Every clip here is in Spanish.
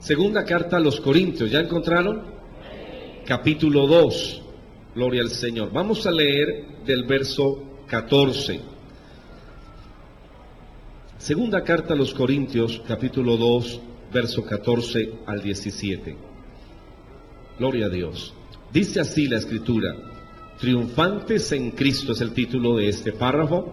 Segunda carta a los Corintios, ¿ya encontraron? Capítulo 2, gloria al Señor. Vamos a leer del verso 14. Segunda carta a los Corintios, capítulo 2, verso 14 al 17. Gloria a Dios. Dice así la Escritura: Triunfantes en Cristo es el título de este párrafo.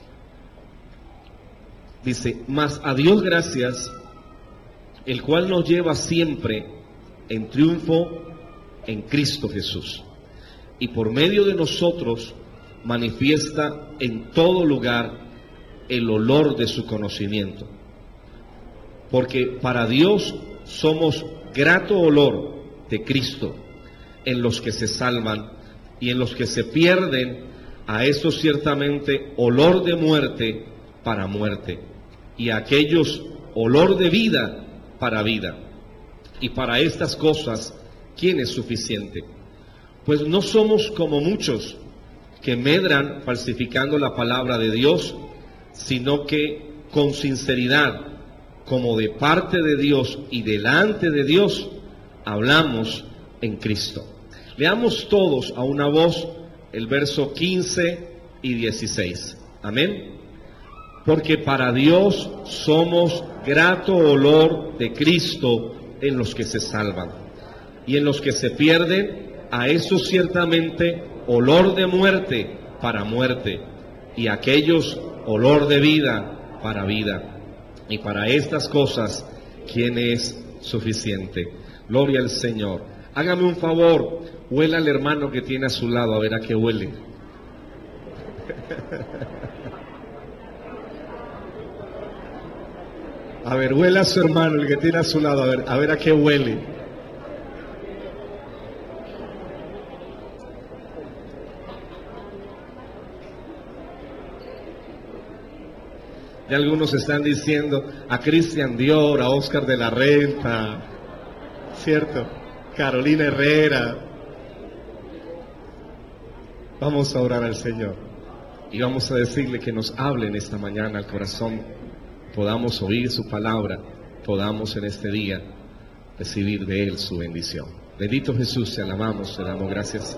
Dice: mas a Dios gracias, el cual nos lleva siempre en triunfo en Cristo Jesús, y por medio de nosotros manifiesta en todo lugar el olor de su conocimiento. Porque para Dios somos grato olor de Cristo en los que se salvan, y en los que se pierden, a eso ciertamente olor de muerte para muerte, y a aquellos olor de vida para vida. Y para estas cosas, ¿quién es suficiente? Pues no somos como muchos que medran falsificando la palabra de Dios, sino que con sinceridad, como de parte de Dios y delante de Dios, hablamos en Cristo. Leamos todos a una voz el verso 15 y 16. Amén. Porque para Dios somos grato olor de Cristo en los que se salvan, y en los que se pierden, a eso ciertamente olor de muerte para muerte, y a aquellos olor de vida para vida. Y para estas cosas, ¿quién es suficiente? Gloria al Señor. Hágame un favor, huela al hermano que tiene a su lado, a ver a qué huele. A ver, huela a su hermano, el que tiene a su lado, a ver a qué huele. Ya algunos están diciendo a Cristian Dior, a Oscar de la Renta, ¿cierto? Carolina Herrera. Vamos a orar al Señor y vamos a decirle que nos hable en esta mañana al corazón, podamos oír su palabra, podamos en este día recibir de Él su bendición. Bendito Jesús, te alabamos, te damos gracias.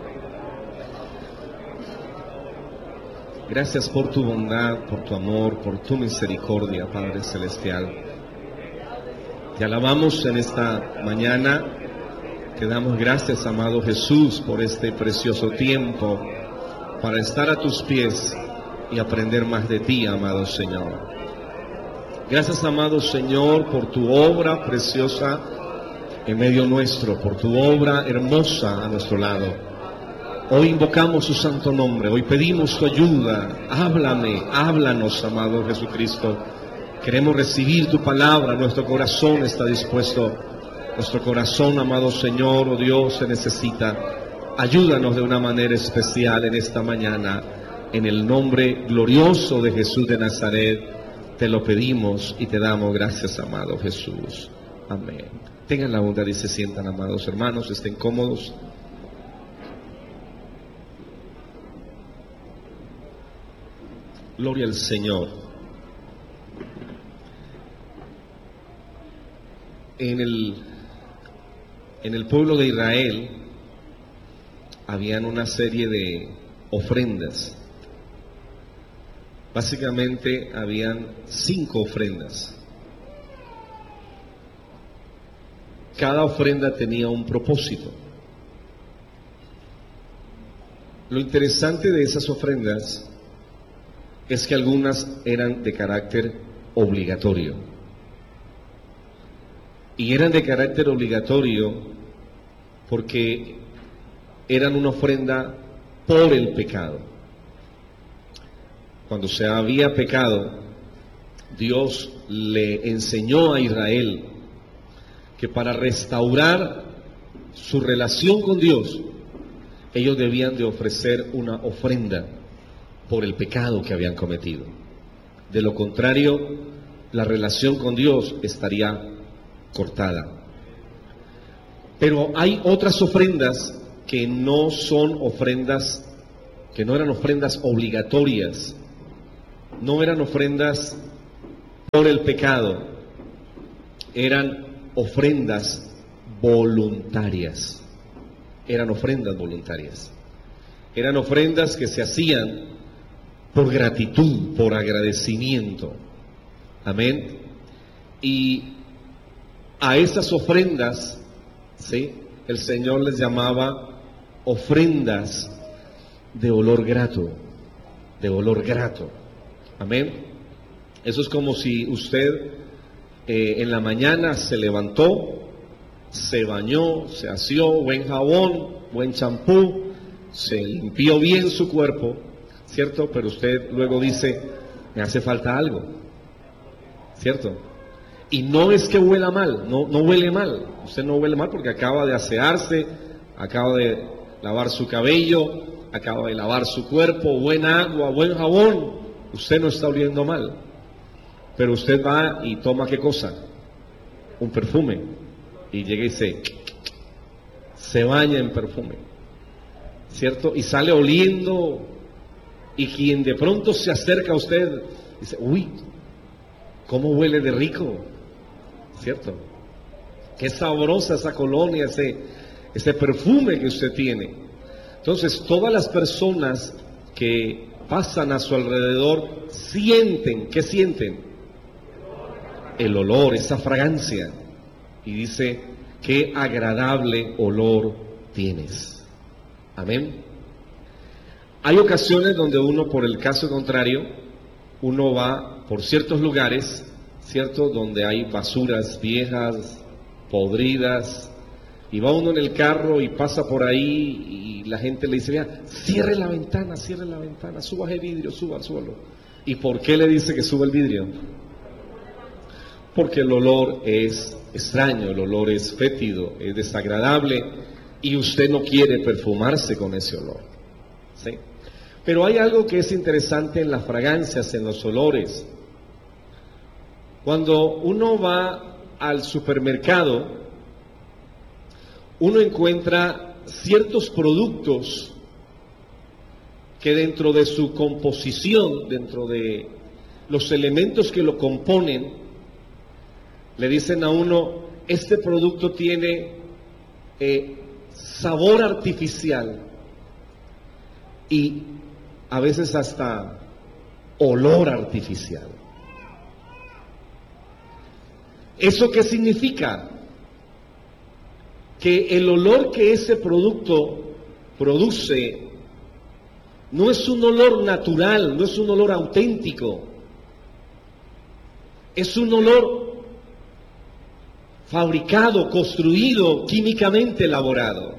Gracias por tu bondad, por tu amor, por tu misericordia, Padre Celestial. Te alabamos en esta mañana, te damos gracias, amado Jesús, por este precioso tiempo para estar a tus pies y aprender más de ti, amado Señor. Gracias, amado Señor, por tu obra preciosa en medio nuestro, por tu obra hermosa a nuestro lado. Hoy invocamos su santo nombre, hoy pedimos tu ayuda. Háblanos, amado Jesucristo. Queremos recibir tu palabra, nuestro corazón está dispuesto. Nuestro corazón, amado Señor, oh Dios, se necesita. Ayúdanos de una manera especial en esta mañana. En el nombre glorioso de Jesús de Nazaret, te lo pedimos y te damos gracias, amado Jesús. Amén. Tengan la bondad y se sientan, amados hermanos, estén cómodos. Gloria al Señor. En el pueblo de Israel habían una serie de ofrendas. Básicamente habían 5 ofrendas. Cada ofrenda tenía un propósito. Lo interesante de esas ofrendas es que algunas eran de carácter obligatorio. Y eran de carácter obligatorio porque eran una ofrenda por el pecado. Cuando se había pecado, Dios le enseñó a Israel que para restaurar su relación con Dios, ellos debían de ofrecer una ofrenda por el pecado que habían cometido. De lo contrario, la relación con Dios estaría cortada. Pero hay otras ofrendas que no son ofrendas, que no eran ofrendas obligatorias, no eran ofrendas por el pecado, eran ofrendas voluntarias. Eran ofrendas voluntarias. Eran ofrendas que se hacían por gratitud, por agradecimiento. Amén. Y a esas ofrendas, ¿sí?, el Señor les llamaba ofrendas de olor grato, de olor grato. Amén. Eso es como si usted en la mañana se levantó, se bañó, se aseó, buen jabón, buen champú, se limpió bien su cuerpo, ¿cierto? Pero usted luego dice, me hace falta algo, ¿cierto? Y no es que huela mal, no huele mal, usted no huele mal porque acaba de asearse, acaba de lavar su cabello, acaba de lavar su cuerpo, buena agua, buen jabón, usted no está oliendo mal. Pero usted va y toma ¿qué cosa? Un perfume, y llega y se baña en perfume, ¿cierto? Y sale oliendo, y quien de pronto se acerca a usted dice, uy, ¿cómo huele de rico? ¿Cierto? Qué sabrosa esa colonia, ese perfume que usted tiene. Entonces, todas las personas que pasan a su alrededor sienten, ¿qué sienten? El olor, esa fragancia. Y dice, qué agradable olor tienes. Amén. Hay ocasiones donde uno, por el caso contrario, uno va por ciertos lugares, ¿cierto?, donde hay basuras viejas, podridas, y va uno en el carro y pasa por ahí y la gente le dice, vea, cierre la ventana, suba el vidrio, súbalo. ¿Y por qué le dice que suba el vidrio? Porque el olor es extraño, el olor es fétido, es desagradable, y usted no quiere perfumarse con ese olor, ¿sí? Pero hay algo que es interesante en las fragancias, en los olores. Cuando uno va al supermercado, uno encuentra ciertos productos que dentro de su composición, dentro de los elementos que lo componen, le dicen a uno, este producto tiene sabor artificial y a veces hasta olor artificial. ¿Eso qué significa? Que el olor que ese producto produce no es un olor natural, no es un olor auténtico, es un olor fabricado, construido, químicamente elaborado.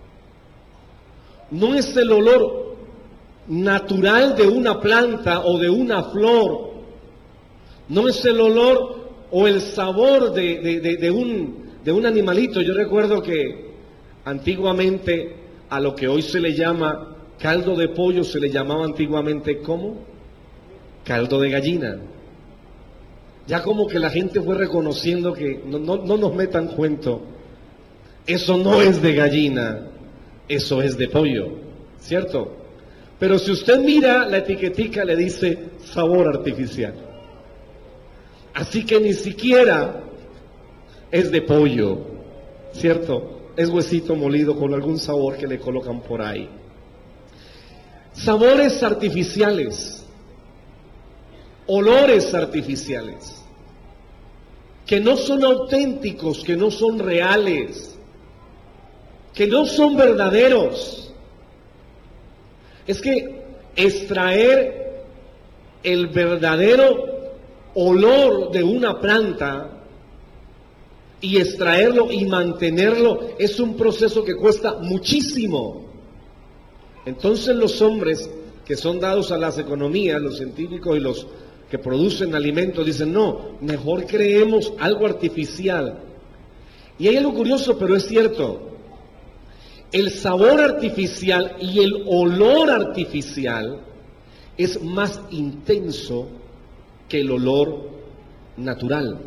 No es el olor natural de una planta o de una flor, no es el olor o el sabor de un animalito. Yo recuerdo que antiguamente a lo que hoy se le llama caldo de pollo se le llamaba antiguamente ¿cómo? Caldo de gallina. Ya como que la gente fue reconociendo que no nos metan cuento, eso no es de gallina, eso es de pollo, ¿cierto? Pero si usted mira la etiquetica le dice sabor artificial. Así que ni siquiera es de pollo, ¿cierto? Es huesito molido con algún sabor que le colocan por ahí. Sabores artificiales, olores artificiales, que no son auténticos, que no son reales, que no son verdaderos. Es que extraer el verdadero olor de una planta y extraerlo y mantenerlo es un proceso que cuesta muchísimo. Entonces los hombres que son dados a las economías, los científicos y los que producen alimentos, dicen, no, mejor creemos algo artificial. Y hay algo curioso, pero es cierto. El sabor artificial y el olor artificial es más intenso que el olor natural.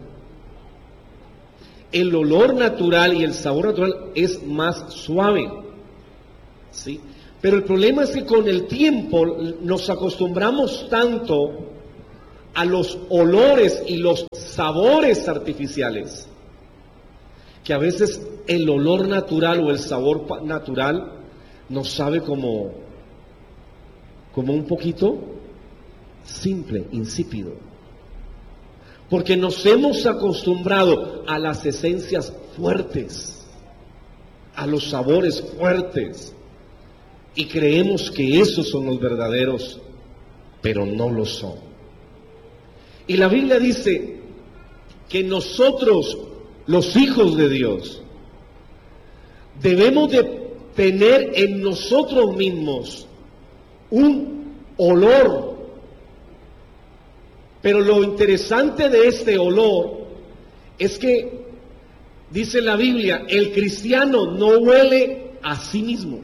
El olor natural y el sabor natural es más suave, ¿sí? Pero el problema es que con el tiempo nos acostumbramos tanto a los olores y los sabores artificiales que a veces el olor natural o el sabor natural nos sabe como un poquito simple, insípido. Porque nos hemos acostumbrado a las esencias fuertes, a los sabores fuertes, y creemos que esos son los verdaderos, pero no lo son. Y la Biblia dice que nosotros, los hijos de Dios, debemos de tener en nosotros mismos un olor. Pero lo interesante de este olor es que, dice la Biblia, el cristiano no huele a sí mismo.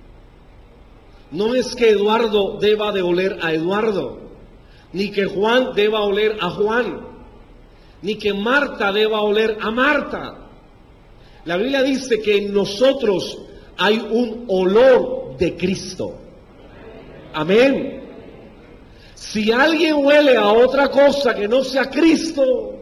No es que Eduardo deba de oler a Eduardo, ni que Juan deba oler a Juan, ni que Marta deba oler a Marta. La Biblia dice que en nosotros hay un olor de Cristo. Amén. Si alguien huele a otra cosa que no sea Cristo,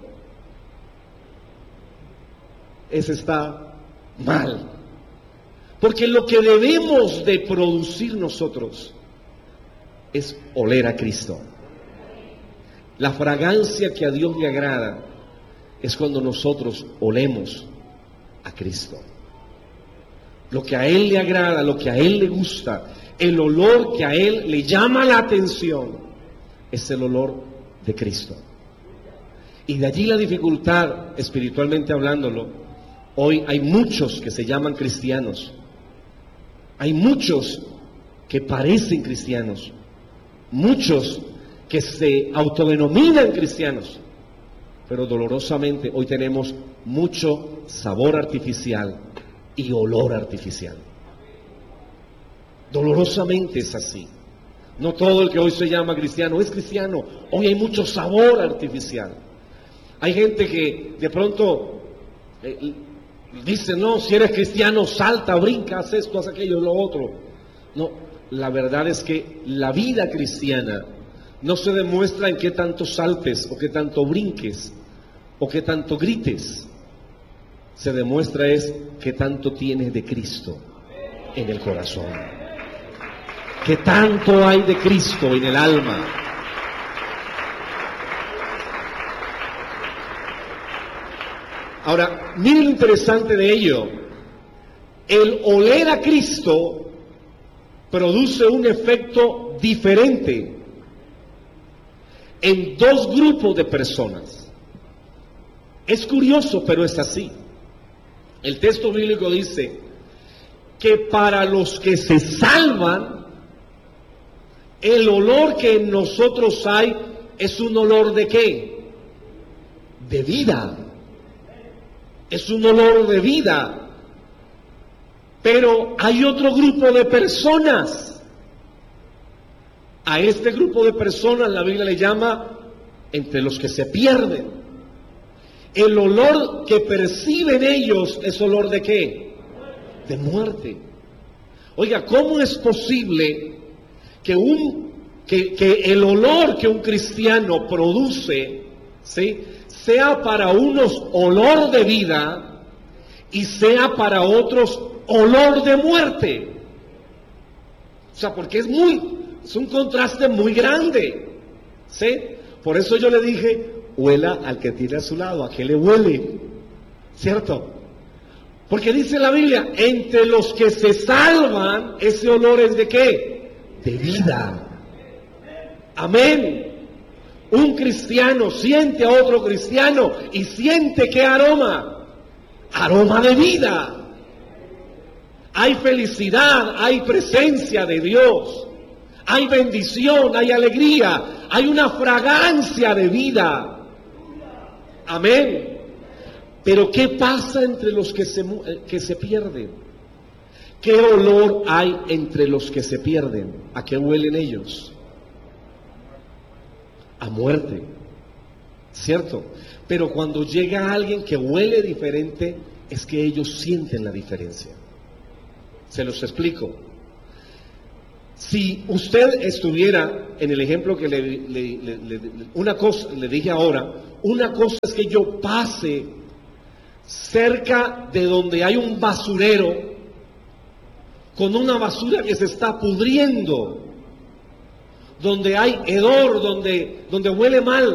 ese está mal. Porque lo que debemos de producir nosotros es oler a Cristo. La fragancia que a Dios le agrada es cuando nosotros olemos a Cristo. Lo que a Él le agrada, lo que a Él le gusta, el olor que a Él le llama la atención, es el olor de Cristo. Y de allí la dificultad, espiritualmente hablándolo. Hoy hay muchos que se llaman cristianos. Hay muchos que parecen cristianos. Muchos que se autodenominan cristianos. Pero dolorosamente hoy tenemos mucho sabor artificial y olor artificial. Dolorosamente es así. No todo el que hoy se llama cristiano es cristiano. Hoy hay mucho sabor artificial. Hay gente que de pronto dice, no, si eres cristiano, salta, brinca, haz esto, haz aquello, lo otro. No, la verdad es que la vida cristiana no se demuestra en qué tanto saltes, o qué tanto brinques, o qué tanto grites. Se demuestra es qué tanto tienes de Cristo en el corazón. ¿Qué tanto hay de Cristo en el alma? Ahora, miren lo interesante de ello. El oler a Cristo produce un efecto diferente en dos grupos de personas. Es curioso, pero es así. El texto bíblico dice que para los que se salvan, el olor que en nosotros hay es un olor ¿de qué? De vida. Es un olor de vida. Pero hay otro grupo de personas. A este grupo de personas la Biblia le llama entre los que se pierden. El olor que perciben ellos es olor ¿de qué? De muerte. Oiga, ¿cómo es posible que el olor que un cristiano produce, ¿sí?, sea para unos olor de vida y sea para otros olor de muerte? O sea, porque es un contraste muy grande, ¿sí? Por eso yo le dije, huela al que tiene a su lado, ¿a qué le huele? ¿Cierto? Porque dice la Biblia, entre los que se salvan, ese olor es ¿de qué? De vida. Amén. Un cristiano siente a otro cristiano y siente ¿qué aroma? Aroma de vida. Hay felicidad, hay presencia de Dios, hay bendición, hay alegría, hay una fragancia de vida. Amén. Pero ¿qué pasa entre los que se pierden? ¿Qué olor hay entre los que se pierden? ¿A qué huelen ellos? A muerte, ¿cierto? Pero cuando llega alguien que huele diferente, es que ellos sienten la diferencia. Se los explico. Si usted estuviera en el ejemplo que una cosa le dije ahora, una cosa es que yo pase cerca de donde hay un basurero, con una basura que se está pudriendo, donde hay hedor, donde huele mal.